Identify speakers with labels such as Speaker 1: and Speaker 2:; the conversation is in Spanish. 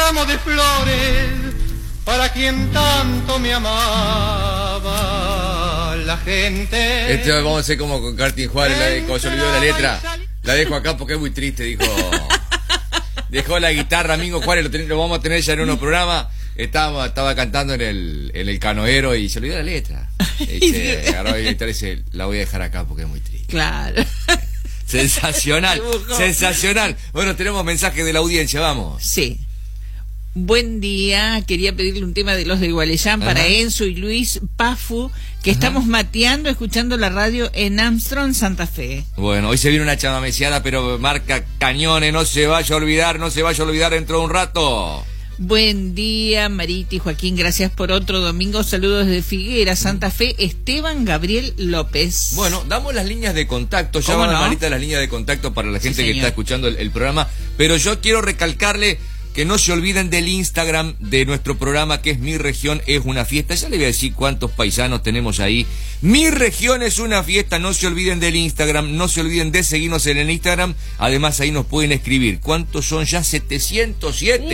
Speaker 1: ramo de flores para quien tanto me amaba la gente.
Speaker 2: Vamos a hacer como con Cartín Juárez, como se olvidó la letra. La dejo acá porque es muy triste, dijo. Dejó la guitarra, Mingo Juárez, lo vamos a tener ya en unos programas. Estaba cantando en el canoero y se olvidó la letra. Agarró la guitarra y dice, la voy a dejar acá porque es muy triste.
Speaker 3: Claro.
Speaker 2: Sensacional, sensacional. Bueno, tenemos mensajes de la audiencia, vamos.
Speaker 3: Sí. Buen día, quería pedirle un tema de los de Gualeyán para Enzo y Luis Pafu, que estamos mateando, escuchando la radio en Armstrong, Santa Fe.
Speaker 2: Bueno, hoy se viene una chamameciada, pero marca cañones, no se vaya a olvidar dentro de un rato.
Speaker 3: Buen día, Marita y Joaquín, gracias por otro domingo. Saludos desde Figueras, Santa Fe, Esteban Gabriel López.
Speaker 2: Bueno, damos las líneas de contacto, ya van, Marita, las líneas de contacto para la gente que está escuchando el programa, pero yo quiero recalcarle que no se olviden del Instagram de nuestro programa, que es Mi Región es una Fiesta. Ya le voy a decir cuántos paisanos tenemos ahí. Mi Región es una Fiesta. No se olviden del Instagram, no se olviden de seguirnos en el Instagram. Además, ahí nos pueden escribir. ¿Cuántos son ya? 707.